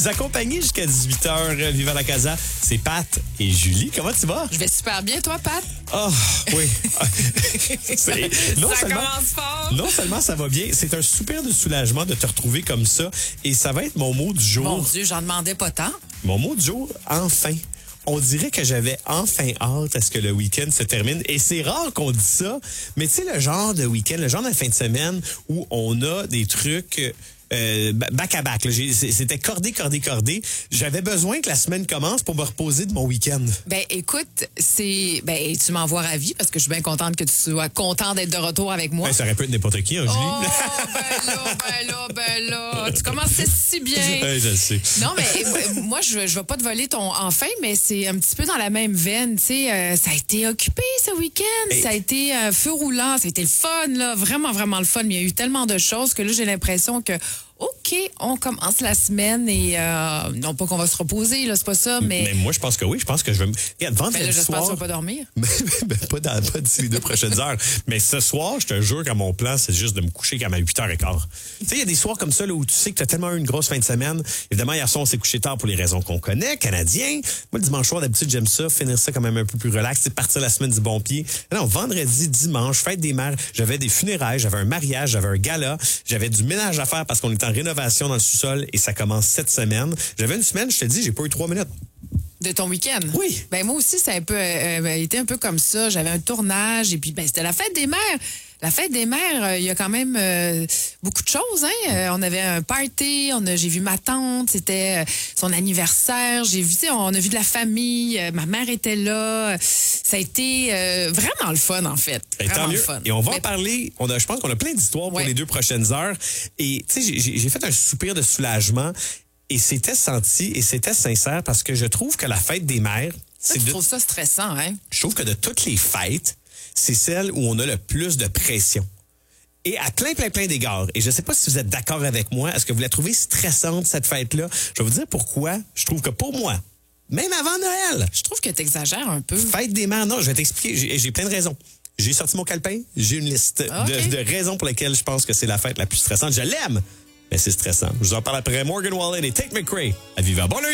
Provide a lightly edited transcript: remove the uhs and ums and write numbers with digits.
Vous accompagnez jusqu'à 18h, Viva la Casa. C'est Pat et Julie. Comment tu vas? Je vais super bien, toi, Pat? Oh, oui. Ça commence fort. Non seulement ça va bien, c'est un soupir de soulagement de te retrouver comme ça. Et ça va être mon mot du jour. Mon Dieu, j'en demandais pas tant. Mon mot du jour, enfin. On dirait que j'avais enfin hâte à ce que le week-end se termine. Et c'est rare qu'on dise ça, mais tu sais, le genre de week-end, le genre de fin de semaine où on a des trucs back à back. C'était cordé. J'avais besoin que la semaine commence pour me reposer de mon week-end. Ben, écoute, tu m'envoies ravi parce que je suis bien contente que tu sois content d'être de retour avec moi. Ben, ça aurait pu être n'importe qui, hein, Julie? Oh, ben là. Tu commençais si bien. Je le sais. Non, mais moi, je vais pas te voler ton enfin, mais c'est un petit peu dans la même veine. Tu sais, ça a été occupé ce week-end. Ça a été feu roulant. Ça a été le fun, là. Vraiment, vraiment le fun. Mais il y a eu tellement de choses que là, j'ai l'impression que OK, on commence la semaine et non pas qu'on va se reposer, là, c'est pas ça, mais moi, je pense que oui. Je pense que je vais me... Regarde, vendredi là, j'espère soir... que tu vas pas dormir. Pas d'ici les 2 prochaines heures. Mais ce soir, je te jure que mon plan, c'est juste de me coucher comme à 8h15. Tu sais, il y a des soirs comme ça là, où tu sais que tu as tellement eu une grosse fin de semaine. Évidemment, hier soir, on s'est couché tard pour les raisons qu'on connaît, Canadiens. Moi, le dimanche soir, d'habitude, j'aime ça, finir ça quand même un peu plus relax, c'est partir la semaine du bon pied. Non, vendredi, dimanche, fête des mères, j'avais des funérailles, j'avais un mariage, j'avais un gala, j'avais du ménage à faire parce qu'on est en rénovation dans le sous-sol et ça commence cette semaine. J'avais une semaine, je te dis, j'ai pas eu 3 minutes. De ton week-end? Oui. Ben moi aussi, ça a un peu été un peu comme ça. J'avais un tournage et puis c'était la fête des mères. La fête des mères, il y a quand même beaucoup de choses. Hein? On avait un party, j'ai vu ma tante, c'était son anniversaire. J'ai vu, on a vu de la famille. Ma mère était là. Ça a été vraiment le fun, en fait. Vraiment le fun. Et on va en parler. Je pense qu'on a plein d'histoires pour les 2 prochaines heures. Et tu sais, j'ai fait un soupir de soulagement. Et c'était senti et c'était sincère parce que je trouve que la fête des mères... Je trouve ça stressant, hein? Je trouve que de toutes les fêtes, c'est celle où on a le plus de pression. Et à plein d'égards. Et je ne sais pas si vous êtes d'accord avec moi. Est-ce que vous la trouvez stressante, cette fête-là? Je vais vous dire pourquoi. Je trouve que pour moi, même avant Noël... Je trouve que tu exagères un peu. Fête des mères, non, je vais t'expliquer. J'ai plein de raisons. J'ai sorti mon calepin. J'ai une liste de raisons pour lesquelles je pense que c'est la fête la plus stressante. Je l'aime, mais c'est stressant. Je vous en parle après Morgan Wallen et Tate McRae à Viva. Bon lundi!